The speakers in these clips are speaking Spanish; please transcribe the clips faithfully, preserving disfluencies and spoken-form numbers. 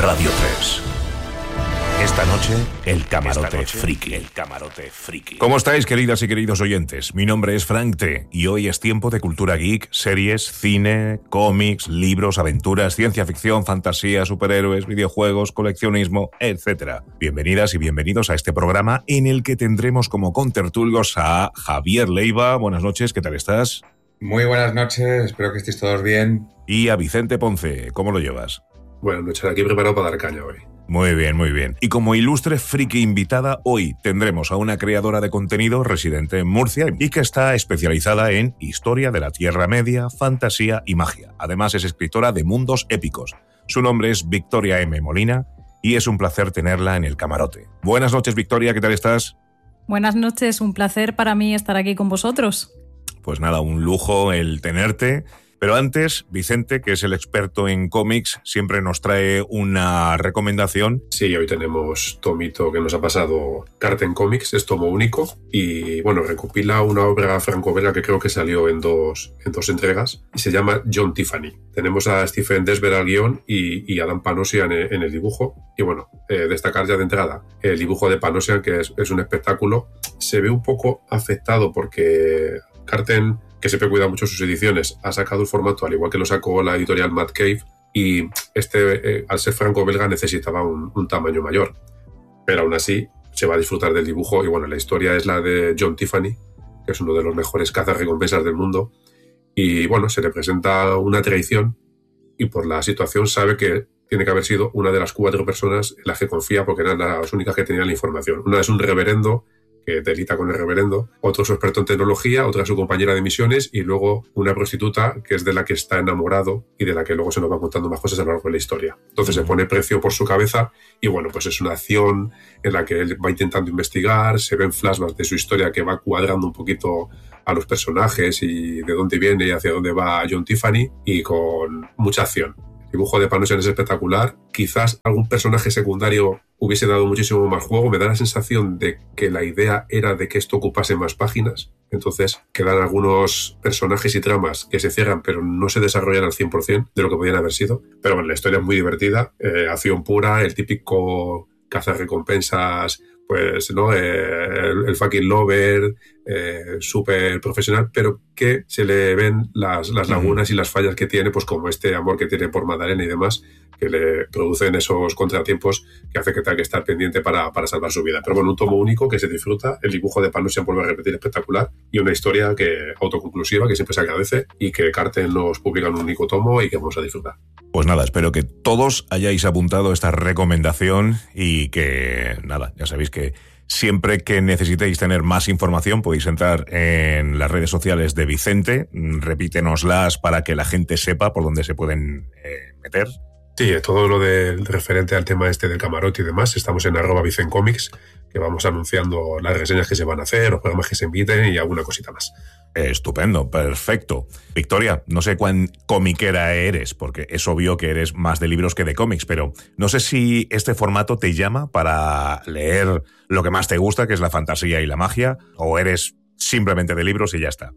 Radio tres. Esta noche, el camarote noche, friki. El camarote friki. ¿Cómo estáis, queridas y queridos oyentes? Mi nombre es Frank T. y hoy es tiempo de cultura geek, series, cine, cómics, libros, aventuras, ciencia ficción, fantasía, superhéroes, videojuegos, coleccionismo, etcétera. Bienvenidas y bienvenidos a este programa en el que tendremos como contertulios a Javier Leiva. Buenas noches, ¿qué tal estás? Muy buenas noches, espero que estéis todos bien. Y a Vicente Ponce, ¿cómo lo llevas? Buenas noches, aquí preparado para dar caña hoy. Muy bien, muy bien. Y como ilustre friki invitada, hoy tendremos a una creadora de contenido residente en Murcia y que está especializada en historia de la Tierra Media, fantasía y magia. Además es escritora de mundos épicos. Su nombre es Victoria M. Molina y es un placer tenerla en el camarote. Buenas noches, Victoria, ¿qué tal estás? Buenas noches, un placer para mí estar aquí con vosotros. Pues nada, un lujo el tenerte. Pero antes, Vicente, que es el experto en cómics, siempre nos trae una recomendación. Sí, hoy tenemos tomito que nos ha pasado Carten Comics, es tomo único y bueno, recopila una obra franco-belga que creo que salió en dos, en dos entregas y se llama John Tiffany. Tenemos a Stephen Desber al guión y, y Adam Panosian en, en el dibujo. Y bueno, eh, destacar ya de entrada el dibujo de Panosian, que es, es un espectáculo. Se ve un poco afectado porque Carten, que siempre cuida mucho sus ediciones, ha sacado el formato al igual que lo sacó la editorial Mad Cave y este, eh, al ser franco-belga, necesitaba un, un tamaño mayor. Pero aún así, se va a disfrutar del dibujo y bueno, la historia es la de John Tiffany, que es uno de los mejores cazarrecompensas del mundo y bueno, se le presenta una traición y por la situación sabe que tiene que haber sido una de las cuatro personas en las que confía porque eran las únicas que tenían la información. Una es un reverendo que delita con el reverendo, otro su experto en tecnología, otra su compañera de misiones y luego una prostituta que es de la que está enamorado y de la que luego se nos va contando más cosas a lo largo de la historia. Entonces se pone precio por su cabeza y bueno, pues es una acción en la que él va intentando investigar, se ven flashbacks de su historia que va cuadrando un poquito a los personajes y de dónde viene y hacia dónde va John Tiffany y con mucha acción. El dibujo de Panosian es espectacular. Quizás algún personaje secundario hubiese dado muchísimo más juego. Me da la sensación de que la idea era de que esto ocupase más páginas. Entonces quedan algunos personajes y tramas que se cierran pero no se desarrollan al cien por ciento de lo que podían haber sido. Pero bueno, la historia es muy divertida. Eh, acción pura, el típico cazarrecompensas, pues, ¿no? Eh, el, el fucking lover, eh, súper profesional, pero que se le ven las, las lagunas y las fallas que tiene, pues como este amor que tiene por Madalena y demás, que le producen esos contratiempos que hace que tenga que estar pendiente para, para salvar su vida. Pero bueno, un tomo único que se disfruta, el dibujo de Panosian vuelve a repetir espectacular y una historia que autoconclusiva, que siempre se agradece y que Carten nos publica en un único tomo y que vamos a disfrutar. Pues nada, espero que todos hayáis apuntado esta recomendación y que, nada, ya sabéis que siempre que necesitéis tener más información podéis entrar en las redes sociales de Vicente, repítenoslas para que la gente sepa por dónde se pueden eh, meter. Sí, todo lo del referente al tema este del camarote y demás, estamos en arroba vicencomics, que vamos anunciando las reseñas que se van a hacer, los programas que se inviten y alguna cosita más. Estupendo, perfecto. Victoria, no sé cuán comiquera eres, porque es obvio que eres más de libros que de cómics, pero no sé si este formato te llama para leer lo que más te gusta, que es la fantasía y la magia, o eres simplemente de libros y ya está.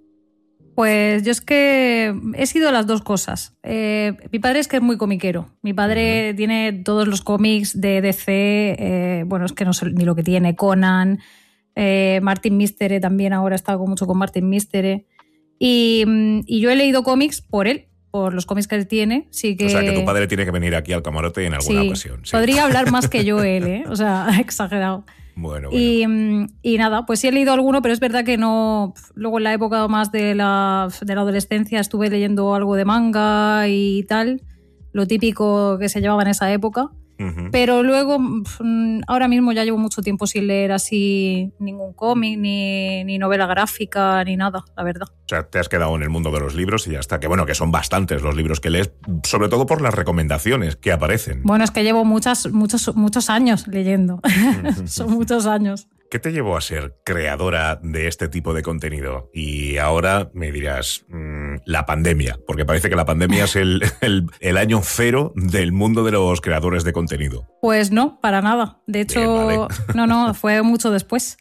Pues yo es que he sido las dos cosas. Eh, mi padre es que es muy comiquero. Mi padre uh-huh. tiene todos los cómics de D C, eh, bueno, es que no sé ni lo que tiene, Conan, eh, Martin Místere también, ahora está mucho con Martin Místere. Y, y yo he leído cómics por él, por los cómics que él tiene. Sí que... O sea, que tu padre tiene que venir aquí al camarote en alguna sí, ocasión. Sí. Podría hablar más que yo él, ¿eh? O sea, exagerado. Bueno, bueno. Y, y nada, pues sí he leído alguno, pero es verdad que no. Luego en la época más de la, de la adolescencia estuve leyendo algo de manga y tal, lo típico que se llevaba en esa época. Uh-huh. Pero luego, ahora mismo ya llevo mucho tiempo sin leer así ningún cómic, ni, ni novela gráfica, ni nada, la verdad. O sea, te has quedado en el mundo de los libros y ya está. Que bueno, que son bastantes los libros que lees, sobre todo por las recomendaciones que aparecen. Bueno, es que llevo muchas, muchos, muchos años leyendo. Son muchos años. ¿Qué te llevó a ser creadora de este tipo de contenido? Y ahora me dirás, mmm, la pandemia, porque parece que la pandemia es el, el, el año cero del mundo de los creadores de contenido. Pues no, para nada. De hecho, Bien, vale. no, no, fue mucho después.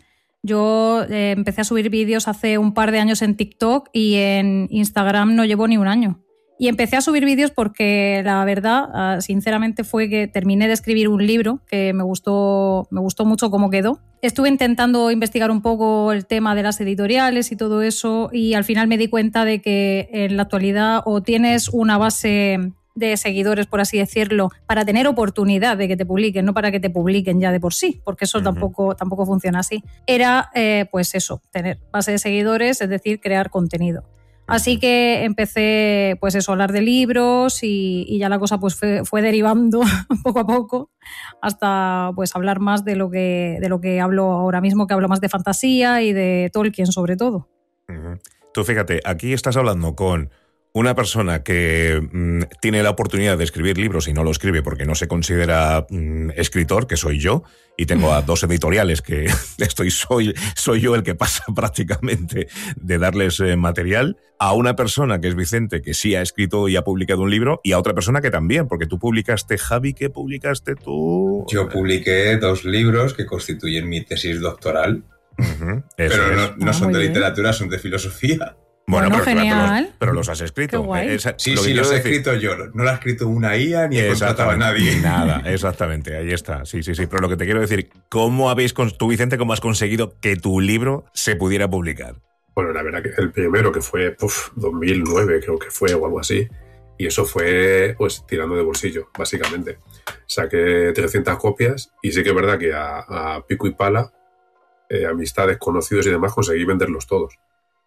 Yo eh, empecé a subir vídeos hace un par de años en TikTok y en Instagram no llevo ni un año. Y empecé a subir vídeos porque la verdad, sinceramente, fue que terminé de escribir un libro que me gustó, me gustó mucho cómo quedó. Estuve intentando investigar un poco el tema de las editoriales y todo eso, y al final me di cuenta de que en la actualidad o tienes una base de seguidores, por así decirlo, para tener oportunidad de que te publiquen, no para que te publiquen ya de por sí, porque eso uh-huh. tampoco, tampoco funciona así. Era, eh, pues eso, tener base de seguidores, es decir, crear contenido. Así que empecé, pues eso, a hablar de libros y, y ya la cosa pues fue, fue derivando poco a poco hasta pues hablar más de lo que de lo que hablo ahora mismo, que hablo más de fantasía y de Tolkien sobre todo. Uh-huh. Tú fíjate, aquí estás hablando con una persona que mmm, tiene la oportunidad de escribir libros y no lo escribe porque no se considera mmm, escritor, que soy yo, y tengo a dos editoriales que estoy soy, soy yo el que pasa prácticamente de darles eh, material, a una persona que es Vicente, que sí ha escrito y ha publicado un libro, y a otra persona que también, porque tú publicaste, Javi, ¿qué publicaste tú? Yo publiqué dos libros que constituyen mi tesis doctoral, uh-huh, pero no, no ah, son de bien. literatura, son de filosofía. Bueno, bueno, pero, genial. pero, los, pero los has escrito. Qué guay. Esa, sí, lo sí, los he decir... escrito yo. No lo ha escrito una I A ni he contratado a nadie. Nada, exactamente, ahí está. Sí, sí, sí. Pero lo que te quiero decir, ¿cómo habéis, tú, Vicente, cómo has conseguido que tu libro se pudiera publicar? Bueno, la verdad que el primero, que fue puf, dos mil nueve, creo que fue, o algo así, y eso fue pues tirando de bolsillo, básicamente. Saqué trescientas copias y sí que es verdad que a, a pico y pala, eh, amistades, conocidos y demás, conseguí venderlos todos.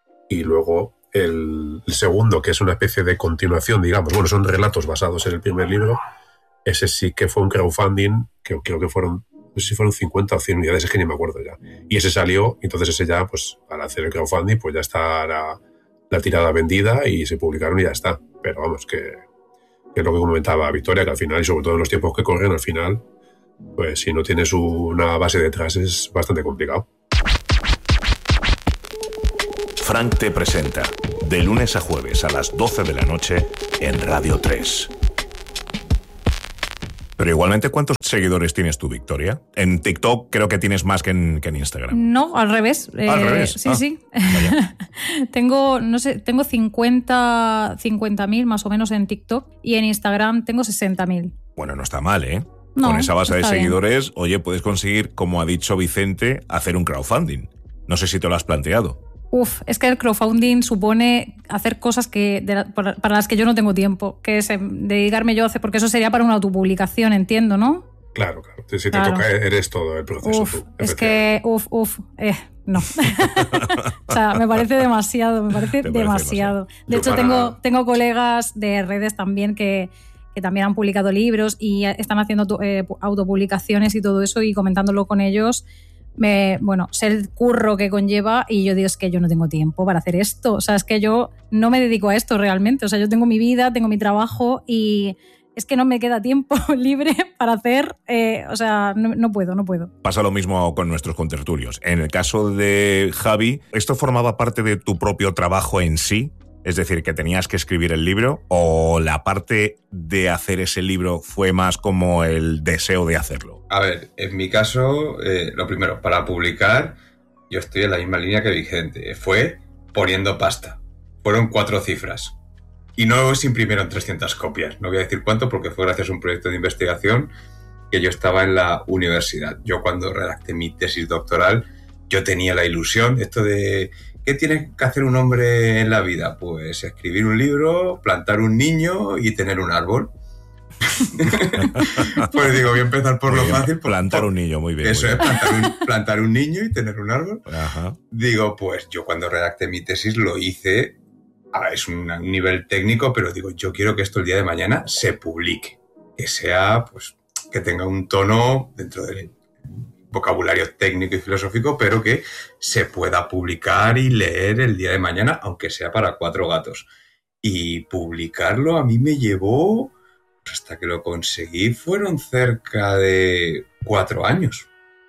Y luego el, el segundo, que es una especie de continuación, digamos, bueno, son relatos basados en el primer libro, ese sí que fue un crowdfunding, que creo que fueron, no sé si fueron cincuenta o cien unidades, es que ni me acuerdo ya. Y ese salió, entonces ese ya, pues al hacer el crowdfunding, pues ya está la, la tirada vendida y se publicaron y ya está. Pero vamos, que, que es lo que comentaba Victoria, que al final, y sobre todo en los tiempos que corren, al final, pues si no tienes una base detrás es bastante complicado. Frank te presenta, de lunes a jueves a las doce de la noche en Radio tres. Pero igualmente, ¿cuántos seguidores tienes tú, Victoria? En TikTok creo que tienes más que en, que en Instagram. No, al revés. ¿Al eh, revés? Sí, ah, sí. tengo, no sé, tengo cincuenta mil más o menos en TikTok y en Instagram tengo sesenta mil. Bueno, no está mal, ¿eh? No, con esa base de seguidores, bien. Oye, puedes conseguir, como ha dicho Vicente, hacer un crowdfunding. No sé si te lo has planteado. Uf, es que el crowdfunding supone hacer cosas que de la, para, para las que yo no tengo tiempo, que es dedicarme yo a hacer, porque eso sería para una autopublicación, entiendo, ¿no? Claro, claro. Si claro. te toca, eres todo el proceso. Uf, tú, es que, uf, uf, eh, no. O sea, me parece demasiado, me parece, parece demasiado. demasiado. De Yo hecho, para... tengo, tengo colegas de redes también que, que también han publicado libros y están haciendo eh, autopublicaciones y todo eso, y comentándolo con ellos. Me, bueno, sé el curro que conlleva y yo digo, es que yo no tengo tiempo para hacer esto, o sea, es que yo no me dedico a esto realmente, o sea, yo tengo mi vida, tengo mi trabajo y es que no me queda tiempo libre para hacer, eh, o sea, no, no puedo, no puedo. Pasa lo mismo con nuestros contertulios. En el caso de Javi, ¿esto formaba parte de tu propio trabajo en sí? Es decir, que tenías que escribir el libro, o la parte de hacer ese libro fue más como el deseo de hacerlo. A ver, en mi caso, eh, lo primero, para publicar, yo estoy en la misma línea que Vicente. Fue poniendo pasta. Fueron cuatro cifras. Y no se imprimieron trescientas copias. No voy a decir cuánto porque fue gracias a un proyecto de investigación que yo estaba en la universidad. Yo cuando redacté mi tesis doctoral, yo tenía la ilusión, esto de... ¿Qué tiene que hacer un hombre en la vida? Pues escribir un libro, plantar un niño y tener un árbol. Pues digo, voy a empezar por muy lo bien, fácil. Por, plantar por, un niño, muy bien. Eso muy es, bien. plantar un, plantar un niño y tener un árbol. Ajá. Digo, pues yo cuando redacté mi tesis lo hice, ah, es un, un nivel técnico, pero digo, yo quiero que esto el día de mañana se publique. Que sea, pues, que tenga un tono dentro del vocabulario técnico y filosófico, pero que se pueda publicar y leer el día de mañana, aunque sea para cuatro gatos. Y publicarlo a mí me llevó, hasta que lo conseguí, fueron cerca de cuatro años.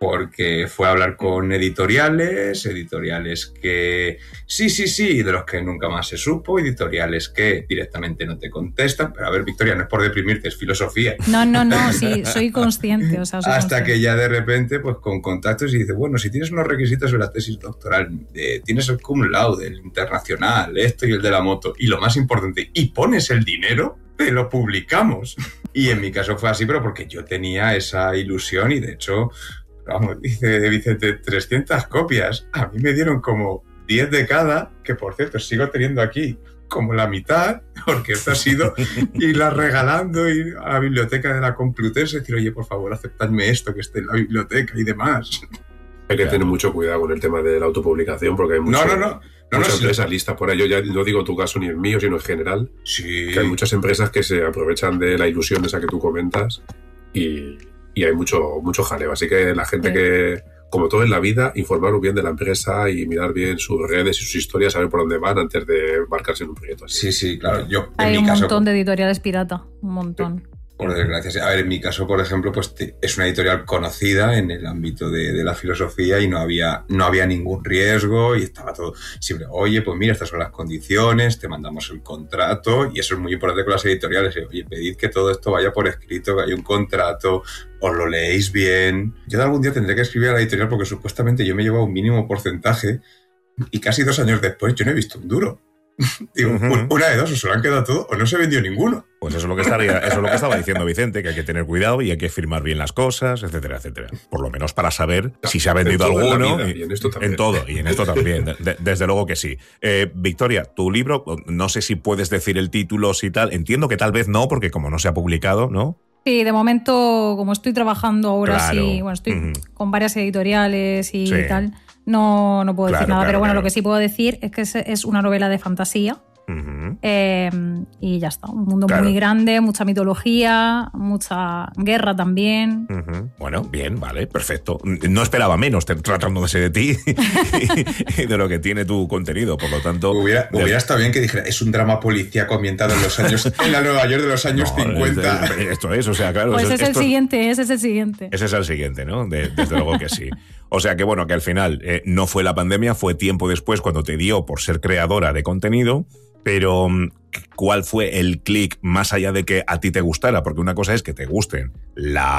porque fue a hablar con editoriales, editoriales que sí, sí, sí, de los que nunca más se supo, editoriales que directamente no te contestan. Pero a ver, Victoria, no es por deprimirte, es filosofía. No, no, no, sí, soy consciente. O sea, soy Hasta consciente. que ya de repente, pues con contactos y dices, bueno, si tienes unos requisitos de la tesis doctoral, eh, tienes el cum laude, el internacional, esto y el de la moto, y lo más importante, y pones el dinero, te lo publicamos. Y en mi caso fue así, pero porque yo tenía esa ilusión y de hecho... Vamos, dice Vicente, trescientas copias. A mí me dieron como diez de cada, que por cierto sigo teniendo aquí como la mitad, porque esto ha sido irlas regalando y a la biblioteca de la Complutense, decir, oye, por favor, aceptadme esto que esté en la biblioteca y demás. Hay que Claro. tener mucho cuidado con el tema de la autopublicación, porque hay mucho, No, no, no. No, muchas no, sí. empresas listas por ello. Ya no digo tu caso ni el mío, sino en general, Sí. que hay muchas empresas que se aprovechan de la ilusión esa que tú comentas y, y hay mucho, mucho jaleo. Así que la gente Sí. que, como todo en la vida, informaros bien de la empresa y mirar bien sus redes y sus historias, saber por dónde van antes de embarcarse en un proyecto así. Sí, sí, claro. Yo, en Hay mi un caso, montón de editoriales pirata, un montón. por desgracia. A ver, en mi caso, por ejemplo, pues te- es una editorial conocida en el ámbito de, de la filosofía y no había, no había ningún riesgo y estaba todo siempre, oye, pues mira, estas son las condiciones, te mandamos el contrato y eso es muy importante con las editoriales. eh, Oye, pedid que todo esto vaya por escrito, que haya un contrato, os lo leéis bien. Yo algún día tendré que escribir a la editorial porque supuestamente yo me llevaba un mínimo porcentaje y casi dos años después yo no he visto un duro. Digo, Ujú. una de dos, o se lo han quedado todo o no se vendió ninguno. Pues eso es lo que estaría, eso es lo que estaba diciendo Vicente, que hay que tener cuidado y hay que firmar bien las cosas, etcétera, etcétera. Por lo menos para saber si se ha vendido En todo en la alguno. vida, y en esto también. En todo, y en esto también. De- de- desde luego que sí. Eh, Victoria, tu libro, no sé si puedes decir el título, si tal. Entiendo que tal vez no, porque como no se ha publicado, ¿no? Sí, de momento, como estoy trabajando ahora, Claro. sí, bueno, estoy Ujú. con varias editoriales y Sí. tal, no, no puedo Claro, decir nada, claro, pero bueno, claro. lo que sí puedo decir es que es, es una novela de fantasía. Ujú. Eh, y ya está, un mundo Claro. muy grande, mucha mitología, mucha guerra también. Ujú. Bueno, bien, vale, perfecto. No esperaba menos te- tratándose de ti y de lo que tiene tu contenido, por lo tanto... Hubiera, de- hubiera estado bien que dijera, es un drama policíaco ambientado en los años, en la Nueva York de los años No, cincuenta. es- Esto es, o sea, claro... Pues eso- ese es el esto- siguiente, ese es el siguiente. Ese es el siguiente, ¿no? De- desde luego que sí. O sea que bueno, que al final eh, no fue la pandemia, fue tiempo después cuando te dio por ser creadora de contenido, pero mm, ¿cuál fue el clic más allá de que a ti te gustara? Porque una cosa es que te gusten la